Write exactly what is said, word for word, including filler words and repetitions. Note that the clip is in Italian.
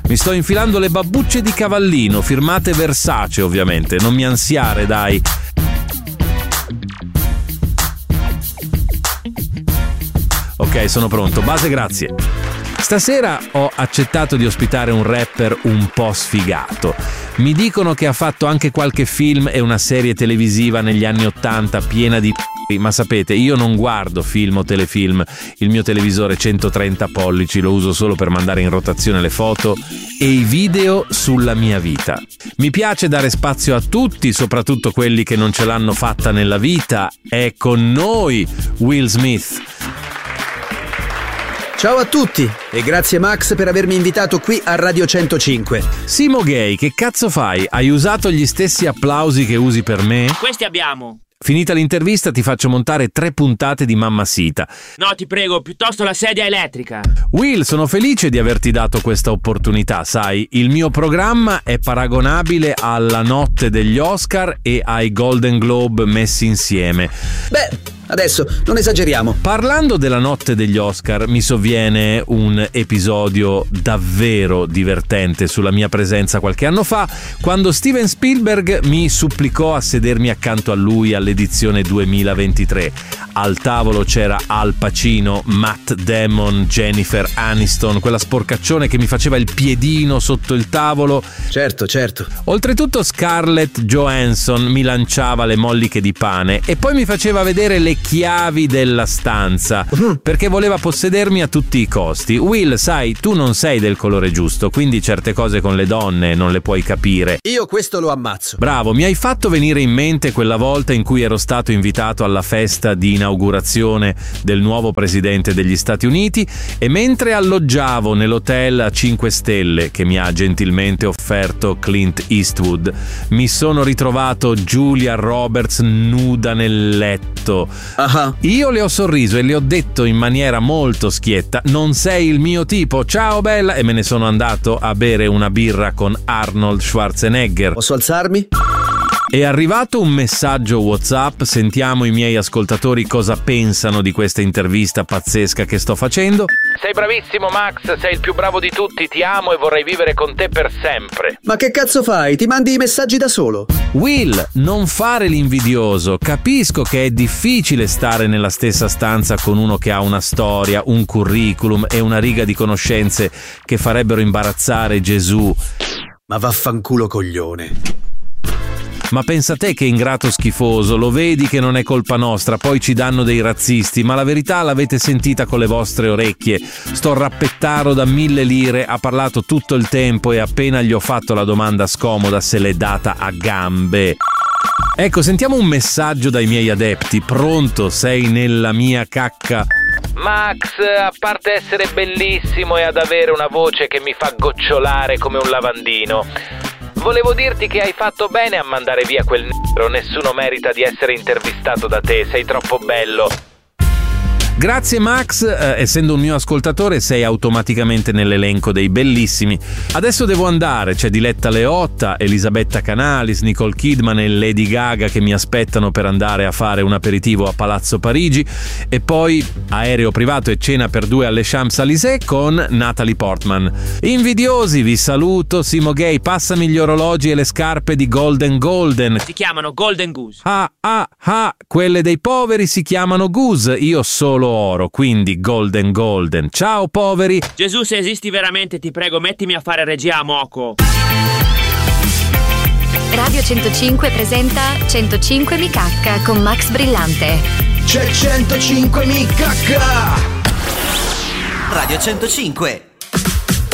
Mi sto infilando le babbucce di cavallino, firmate Versace ovviamente, non mi ansiare dai. Ok, sono pronto, base grazie. Stasera ho accettato di ospitare un rapper un po' sfigato. Mi dicono che ha fatto anche qualche film e una serie televisiva negli anni ottanta piena di p***i, ma sapete, io non guardo film o telefilm, il mio televisore centotrenta pollici lo uso solo per mandare in rotazione le foto e i video sulla mia vita. Mi piace dare spazio a tutti, soprattutto quelli che non ce l'hanno fatta nella vita. È con noi Will Smith. Ciao a tutti e grazie Max per avermi invitato qui a Radio centocinque. Simo Gay, che cazzo fai? Hai usato gli stessi applausi che usi per me? Questi abbiamo. Finita l'intervista ti faccio montare tre puntate di Mamma Sita. No, ti prego, piuttosto la sedia elettrica. Will, sono felice di averti dato questa opportunità, sai, il mio programma è paragonabile alla notte degli Oscar e ai Golden Globe messi insieme. Beh, adesso non esageriamo. Parlando della notte degli Oscar, mi sovviene un episodio davvero divertente sulla mia presenza qualche anno fa, quando Steven Spielberg mi supplicò a sedermi accanto a lui all'edizione duemilaventitré. Al tavolo c'era Al Pacino, Matt Damon, Jennifer Aniston, quella sporcaccione che mi faceva il piedino sotto il tavolo. Certo, certo. Oltretutto Scarlett Johansson mi lanciava le molliche di pane e poi mi faceva vedere le chiavi della stanza perché voleva possedermi a tutti i costi. Will, sai, tu non sei del colore giusto, quindi certe cose con le donne non le puoi capire. Io questo lo ammazzo. Bravo, mi hai fatto venire in mente quella volta in cui ero stato invitato alla festa di inaugurazione del nuovo presidente degli Stati Uniti e mentre alloggiavo nell'hotel a cinque stelle che mi ha gentilmente offerto Clint Eastwood, mi sono ritrovato Julia Roberts nuda nel letto. Uh-huh. Io le ho sorriso e le ho detto in maniera molto schietta: non sei il mio tipo, ciao bella, e me ne sono andato a bere una birra con Arnold Schwarzenegger. Posso alzarmi? È arrivato un messaggio WhatsApp, sentiamo i miei ascoltatori cosa pensano di questa intervista pazzesca che sto facendo. Sei bravissimo Max, sei il più bravo di tutti, ti amo e vorrei vivere con te per sempre. Ma che cazzo fai? Ti mandi i messaggi da solo? Will, non fare l'invidioso, capisco che è difficile stare nella stessa stanza con uno che ha una storia, un curriculum e una riga di conoscenze che farebbero imbarazzare Gesù. Ma vaffanculo coglione. Ma pensa te che ingrato schifoso, lo vedi che non è colpa nostra, poi ci danno dei razzisti, ma la verità l'avete sentita con le vostre orecchie. Sto rappettaro da mille lire, ha parlato tutto il tempo e appena gli ho fatto la domanda scomoda se l'è data a gambe. Ecco, sentiamo un messaggio dai miei adepti. Pronto, sei nella mia cacca? Max, a parte essere bellissimo e ad avere una voce che mi fa gocciolare come un lavandino, volevo dirti che hai fatto bene a mandare via quel nero, nessuno merita di essere intervistato da te, sei troppo bello. Grazie Max, eh, essendo un mio ascoltatore sei automaticamente nell'elenco dei bellissimi. Adesso devo andare, c'è Diletta Leotta, Elisabetta Canalis, Nicole Kidman e Lady Gaga che mi aspettano per andare a fare un aperitivo a Palazzo Parigi e poi aereo privato e cena per due alle Champs-Élysées con Natalie Portman. Invidiosi, vi saluto, Simo Gay, passami gli orologi e le scarpe di Golden Golden. Si chiamano Golden Goose. Ah, ah, ah, quelle dei poveri si chiamano Goose, io solo oro, quindi Golden Golden. Ciao poveri. Gesù, se esisti veramente, ti prego, mettimi a fare regia a moco. Radio centocinque presenta centocinque mi cacca con Max Brillante. C'è centocinque mi cacca! Radio centocinque.